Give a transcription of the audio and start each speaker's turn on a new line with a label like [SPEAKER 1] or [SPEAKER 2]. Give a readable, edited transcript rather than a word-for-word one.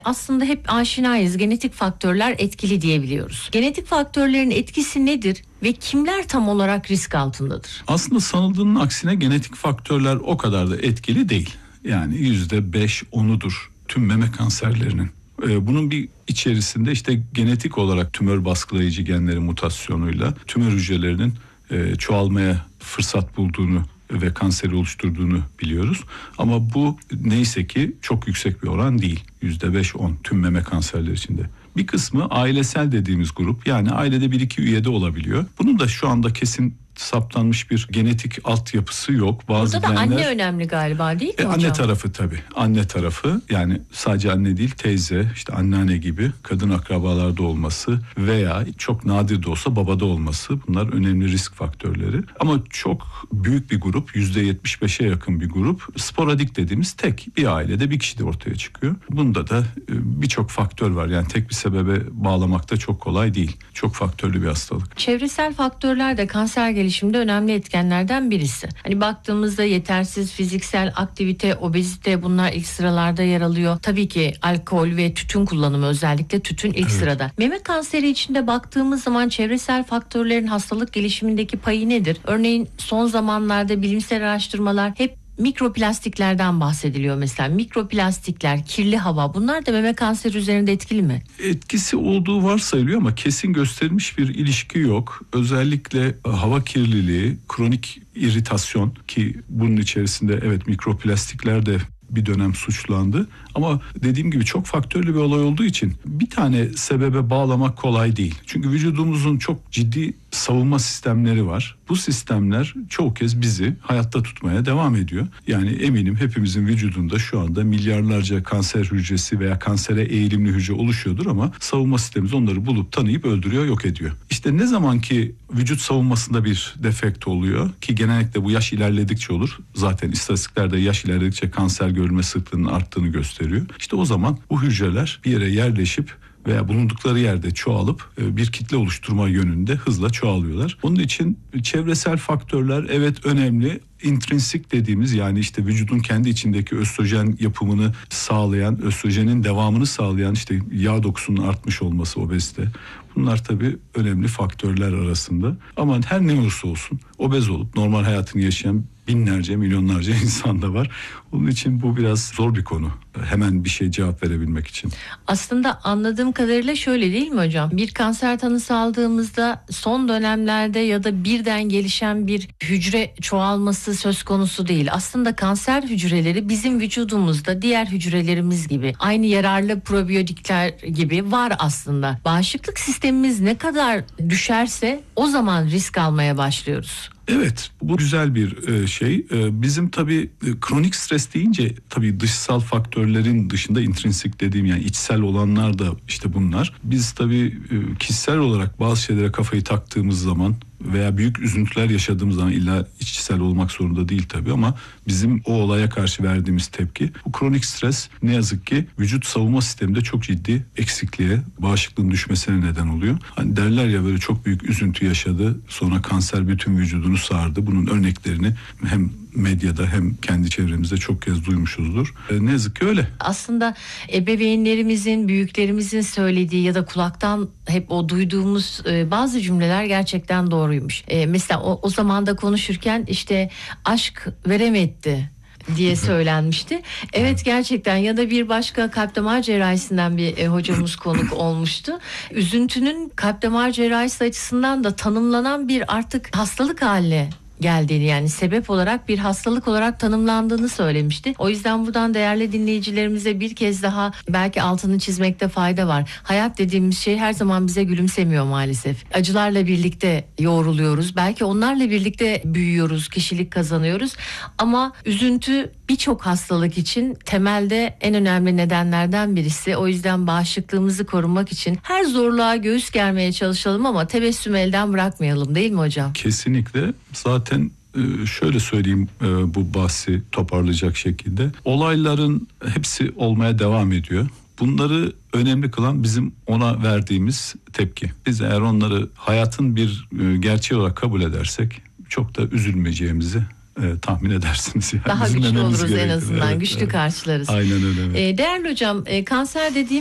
[SPEAKER 1] Aslında hep aşinayız. Genetik faktörler etkili diyebiliyoruz. Genetik faktörlerin etkisi nedir ve kimler tam olarak risk altındadır?
[SPEAKER 2] Aslında sanıldığının aksine genetik faktörler o kadar da etkili değil. Yani %5-10'udur tüm meme kanserlerinin. Bunun bir içerisinde işte genetik olarak tümör baskılayıcı genlerin mutasyonuyla tümör hücrelerinin çoğalmaya fırsat bulduğunu ve kanseri oluşturduğunu biliyoruz. Ama bu neyse ki çok yüksek bir oran değil. %5-10 tüm meme kanserleri içinde. Bir kısmı ailesel dediğimiz grup, yani ailede 1-2 üyede olabiliyor. Bunun da şu anda kesin saptanmış bir genetik altyapısı yok.
[SPEAKER 1] Burada da anne önemli galiba, değil mi hocam?
[SPEAKER 2] Anne tarafı tabii. Anne tarafı, yani sadece anne değil, teyze, işte anneanne gibi kadın akrabalarda olması veya çok nadir de olsa babada olması, bunlar önemli risk faktörleri. Ama çok büyük bir grup, %75'e yakın bir grup sporadik dediğimiz tek bir ailede bir kişi de ortaya çıkıyor. Bunda da birçok faktör var. Yani tek bir sebebe bağlamak da çok kolay değil. Çok faktörlü bir hastalık.
[SPEAKER 1] Çevresel faktörler de kanser gelişimde önemli etkenlerden birisi. Hani baktığımızda yetersiz fiziksel aktivite, obezite, bunlar ilk sıralarda yer alıyor. Tabii ki alkol ve tütün kullanımı, özellikle tütün ilk sırada. Meme kanseri içinde baktığımız zaman çevresel faktörlerin hastalık gelişimindeki payı nedir? Örneğin son zamanlarda bilimsel araştırmalar hep mikroplastiklerden bahsediliyor mesela. Mikroplastikler, kirli hava, bunlar da meme kanseri üzerinde etkili mi?
[SPEAKER 2] Etkisi olduğu varsayılıyor ama kesin gösterilmiş bir ilişki yok. Özellikle hava kirliliği, kronik iritasyon, ki bunun içerisinde evet mikroplastikler de bir dönem suçlandı. Ama dediğim gibi çok faktörlü bir olay olduğu için bir tane sebebe bağlamak kolay değil. Çünkü vücudumuzun çok ciddi savunma sistemleri var. Bu sistemler çoğu kez bizi hayatta tutmaya devam ediyor. Yani eminim hepimizin vücudunda şu anda milyarlarca kanser hücresi veya kansere eğilimli hücre oluşuyordur ama savunma sistemimiz onları bulup tanıyıp öldürüyor, yok ediyor. İşte ne zaman ki vücut savunmasında bir defekt oluyor, ki genellikle bu yaş ilerledikçe olur. Zaten istatistiklerde yaş ilerledikçe kanser görülme sıklığının arttığını gösteriyor. İşte o zaman bu hücreler bir yere yerleşip veya bulundukları yerde çoğalıp bir kitle oluşturma yönünde hızla çoğalıyorlar. Onun için çevresel faktörler evet önemli. İntrinsik dediğimiz, yani işte vücudun kendi içindeki östrojen yapımını sağlayan, östrojenin devamını sağlayan işte yağ dokusunun artmış olması, obezite. Bunlar tabii önemli faktörler arasında. Ama her ne olursa olsun obez olup normal hayatını yaşayan binlerce, milyonlarca insan da var. Onun için bu biraz zor bir konu. Hemen bir şey cevap verebilmek için.
[SPEAKER 1] Aslında anladığım kadarıyla şöyle değil mi hocam? Bir kanser tanısı aldığımızda son dönemlerde ya da birden gelişen bir hücre çoğalması söz konusu değil. Aslında kanser hücreleri bizim vücudumuzda diğer hücrelerimiz gibi, aynı yararlı probiyotikler gibi var aslında. Bağışıklık sistemimiz ne kadar düşerse o zaman risk almaya başlıyoruz.
[SPEAKER 2] Evet, bu güzel bir şey. Bizim tabii kronik stres deyince tabii dışsal faktörlerin dışında intrinsik dediğim, yani içsel olanlar da işte bunlar. Biz tabii kişisel olarak bazı şeylere kafayı taktığımız zaman veya büyük üzüntüler yaşadığımız zaman, illa içsel olmak zorunda değil tabii, ama bizim o olaya karşı verdiğimiz tepki, bu kronik stres ne yazık ki vücut savunma sisteminde çok ciddi eksikliğe, bağışıklığın düşmesine neden oluyor. Hani derler ya, böyle çok büyük üzüntü yaşadı, sonra kanser bütün vücudunu sardı. Bunun örneklerini hem medyada hem kendi çevremizde çok kez duymuşuzdur. Ne yazık ki öyle.
[SPEAKER 1] Aslında ebeveynlerimizin, büyüklerimizin söylediği ya da kulaktan hep o duyduğumuz bazı cümleler gerçekten doğruymuş. Mesela o zamanda konuşurken işte aşk veremetti diye söylenmişti. Evet, gerçekten. Ya da bir başka kalp damar cerrahisinden bir hocamız konuk olmuştu. Üzüntünün kalp damar cerrahisi açısından da tanımlanan bir artık hastalık haline geldiğini, yani sebep olarak bir hastalık olarak tanımlandığını söylemişti. O yüzden buradan değerli dinleyicilerimize bir kez daha belki altını çizmekte fayda var. Hayat dediğimiz şey her zaman bize gülümsemiyor maalesef. Acılarla birlikte yoğruluyoruz. Belki onlarla birlikte büyüyoruz, kişilik kazanıyoruz. Ama üzüntü birçok hastalık için temelde en önemli nedenlerden birisi. O yüzden bağışıklığımızı korumak için her zorluğa göğüs germeye çalışalım ama tebessüm elden bırakmayalım, değil mi hocam?
[SPEAKER 2] Kesinlikle. Zaten şöyle söyleyeyim, bu bahsi toparlayacak şekilde. Olayların hepsi olmaya devam ediyor. Bunları önemli kılan bizim ona verdiğimiz tepki. Biz eğer onları hayatın bir gerçeği olarak kabul edersek çok da üzülmeyeceğimizi tahmin edersiniz. Yani
[SPEAKER 1] daha
[SPEAKER 2] bizim
[SPEAKER 1] güçlü
[SPEAKER 2] dememiz
[SPEAKER 1] oluruz en
[SPEAKER 2] gerekir.
[SPEAKER 1] azından,
[SPEAKER 2] Evet,
[SPEAKER 1] güçlü
[SPEAKER 2] evet.
[SPEAKER 1] karşılarız.
[SPEAKER 2] Aynen öyle.
[SPEAKER 1] Değerli hocam, kanser dediğim